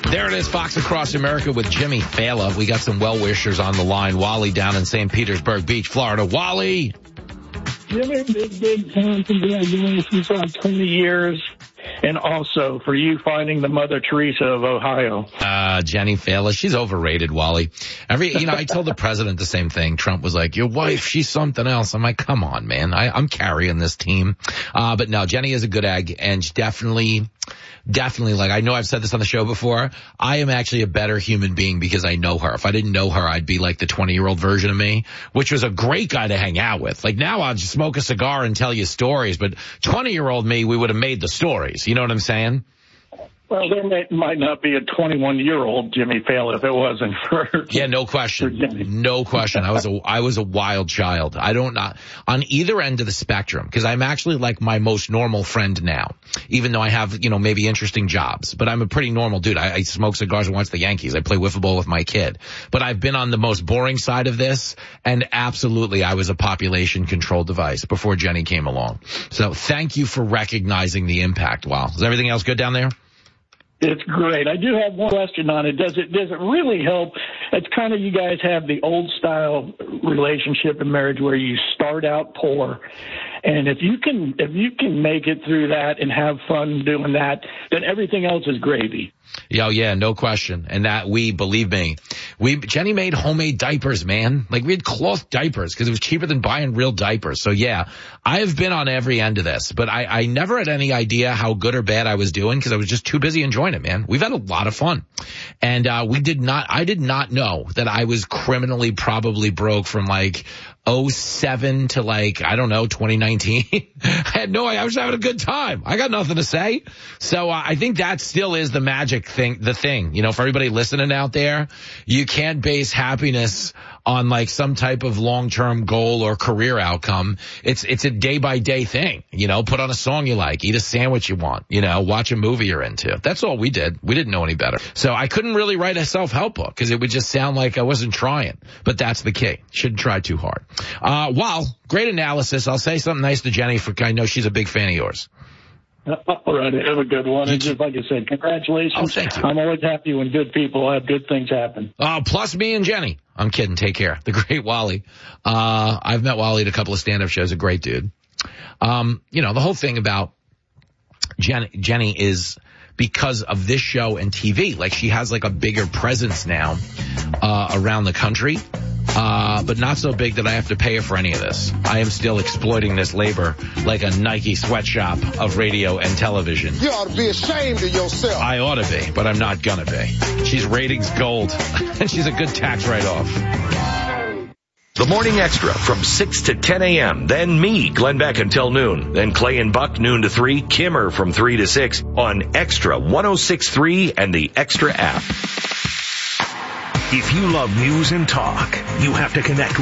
There it is, Fox Across America with Jimmy Fallon. We got some well-wishers on the line. Wally down in St. Petersburg Beach, Florida. Wally. Jimmy, big fan. Congratulations on 20 years. And also for you finding the Mother Teresa of Ohio. Jenny Fallon, she's overrated, Wally. I told the president the same thing. Trump was like, your wife, she's something else. I'm like, come on, man. I'm carrying this team. But no, Jenny is a good egg, and definitely, like, I know I've said this on the show before. I am actually a better human being because I know her. If I didn't know her, I'd be like the 20-year-old version of me, which was a great guy to hang out with. Like, now I'll just smoke a cigar and tell you stories, but 20-year-old me, we would have made the stories. You know what I'm saying? Well, there might not be a 21-year-old Jimmy Fallon if it wasn't for... Yeah, no question. No question. I was a wild child. On either end of the spectrum, because I'm actually like my most normal friend now, even though I have, maybe interesting jobs, but I'm a pretty normal dude. I smoke cigars and watch the Yankees. I play wiffle ball with my kid, but I've been on the most boring side of this, and absolutely I was a population control device before Jenny came along. So thank you for recognizing the impact. Wow. Is everything else good down there? It's great. I do have one question on it. Does it really help? It's kind of, you guys have the old style relationship and marriage where you start out poor. And if you can make it through that and have fun doing that, then everything else is gravy. Yeah, no question. And believe me, Jenny made homemade diapers, man. Like, we had cloth diapers because it was cheaper than buying real diapers. So yeah, I have been on every end of this, but I never had any idea how good or bad I was doing because I was just too busy enjoying it, man. We've had a lot of fun. And I did not know that I was criminally probably broke from like 2007 to 2019. I was having a good time. I got nothing to say. So I think that still is the magic thing, for everybody listening out there, you can't base happiness on like some type of long-term goal or career outcome. It's a day-by-day thing, put on a song you like, eat a sandwich you want, watch a movie you're into. That's all we did. We didn't know any better. So I couldn't really write a self-help book because it would just sound like I wasn't trying, but that's the key. Shouldn't try too hard. Great analysis. I'll say something nice to Jenny I know she's a big fan of yours. All right, have a good one. And just like I said, congratulations. Oh, thank you. I'm always happy when good people have good things happen. Plus me and Jenny. I'm kidding. Take care. The great Wally. I've met Wally at a couple of stand-up shows. A great dude. The whole thing about Jenny is because of this show and TV. Like, she has like a bigger presence now around the country. But not so big that I have to pay her for any of this. I am still exploiting this labor like a Nike sweatshop of radio and television. You ought to be ashamed of yourself. I ought to be, but I'm not gonna be. She's ratings gold, and she's a good tax write-off. The Morning Extra from 6 to 10 a.m. Then me, Glenn Beck, until noon. Then Clay and Buck, noon to 3. Kimmer from 3 to 6 on Extra 106.3 and the Extra app. If you love news and talk, you have to connect